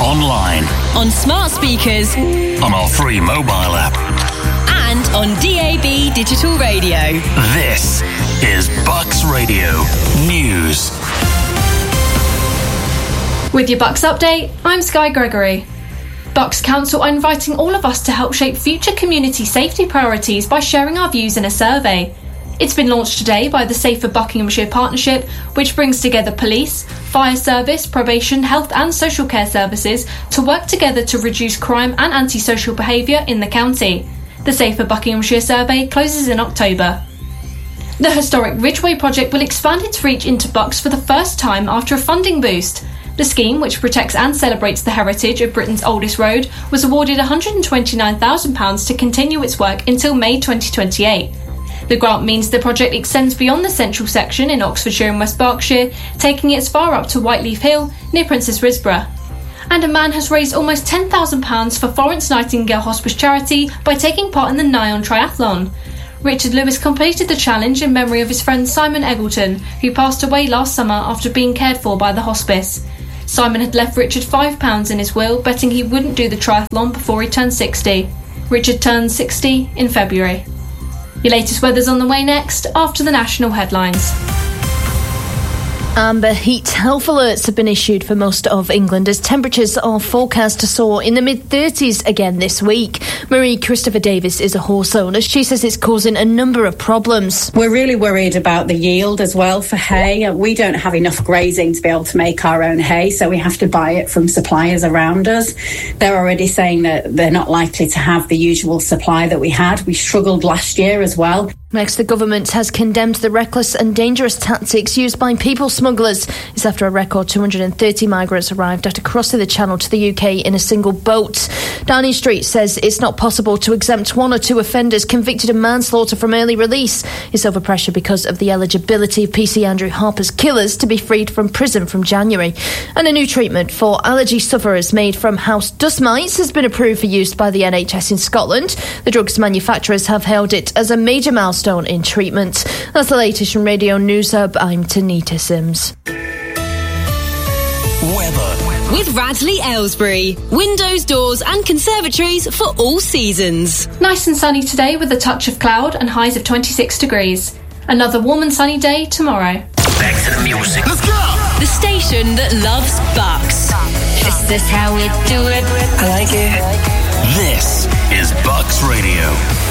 online, on smart speakers, on our free mobile app, and on DAB digital radio. This is Bucks Radio News. With your Bucks update, I'm Sky Gregory. Bucks Council are inviting all of us to help shape future community safety priorities by sharing our views in a survey. It's been launched today by the Safer Buckinghamshire Partnership, which brings together police, fire service, probation, health and social care services to work together to reduce crime and antisocial behaviour in the county. The Safer Buckinghamshire survey closes in October. The historic Ridgeway project will expand its reach into Bucks for the first time after a funding boost. The scheme, which protects and celebrates the heritage of Britain's oldest road, was awarded £129,000 to continue its work until May 2028. The grant means the project extends beyond the central section in Oxfordshire and West Berkshire, taking it as far up to Whiteleaf Hill, near Princess Risborough. And a man has raised almost £10,000 for Florence Nightingale Hospice charity by taking part in the Nyon Triathlon. Richard Lewis completed the challenge in memory of his friend Simon Eggleton, who passed away last summer after being cared for by the hospice. Simon had left Richard £5 in his will, betting he wouldn't do the triathlon before he turned 60. Richard turns 60 in February. Your latest weather's on the way next, after the national headlines. Amber heat health alerts have been issued for most of England as temperatures are forecast to soar in the mid-30s again this week. Marie Christopher Davis is a horse owner. She says it's causing a number of problems. We're really worried about the yield as well for hay. We don't have enough grazing to be able to make our own hay, so we have to buy it from suppliers around us. They're already saying that they're not likely to have the usual supply that we had. We struggled last year as well. Next, the government has condemned the reckless and dangerous tactics used by people smugglers. It's after a record 230 migrants arrived after crossing the Channel to the UK in a single boat. Downing Street says it's not possible to exempt one or two offenders convicted of manslaughter from early release. It's over pressure because of the eligibility of PC Andrew Harper's killers to be freed from prison from January. And a new treatment for allergy sufferers made from house dust mites has been approved for use by the NHS in Scotland. The drug's manufacturers have hailed it as a major milestone in treatment. That's the latest from Radio News Hub. I'm Tanita Sims. Weather. With Radley Aylesbury. Windows, doors and conservatories for all seasons. Nice and sunny today with a touch of cloud and highs of 26 degrees. Another warm and sunny day tomorrow. Back to the music. Let's go! The station that loves Bucks. Is this how we do it? I like it. This is Bucks Radio.